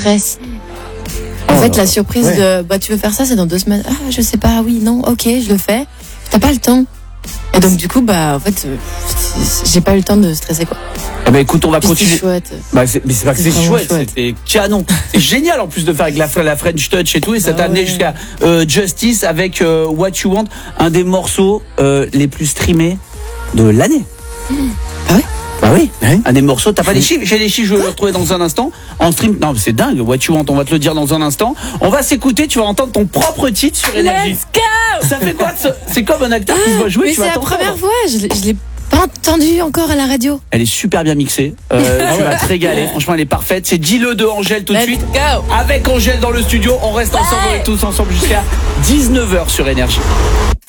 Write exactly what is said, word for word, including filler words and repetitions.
stress. En Oh, fait, la surprise ouais. de bah tu veux faire ça, c'est dans deux semaines. Ah, je sais pas, oui, non, ok, je le fais. T'as pas le temps. Et donc du coup, bah en fait, euh, j'ai pas eu le temps de stresser quoi. Eh ben écoute, on va Puis continuer. c'est chouette. Bah, c'est, mais c'est pas que C'est c'est vraiment chouette, chouette. c'est canon. C'est génial en plus de faire avec la, la French Touch et tout. Et ça Ah t'a amené ouais. jusqu'à euh, Justice avec euh, What You Want, un des morceaux euh, les plus streamés de l'année. Ah ouais. Bah oui, Ouais. un des morceaux. T'as pas les chiffres? J'ai les chiffres, je vais les retrouver dans un instant. En stream, non, c'est dingue. What You Want, on va te le dire dans un instant. On va s'écouter, tu vas entendre ton propre titre sur Énergie. Let's go. Ça fait quoi de ce- C'est comme un acteur qui se voit jouer. Mais tu c'est vas la t'entendre. première fois, je l'ai, je l'ai pas entendu encore à la radio. Elle est super bien mixée. Euh, tu vas te régaler. Franchement, elle est parfaite. C'est Dis-le de Angèle tout de Let's suite. go. Avec Angèle dans le studio, on reste ensemble, on est tous ensemble jusqu'à dix-neuf heures sur Énergie.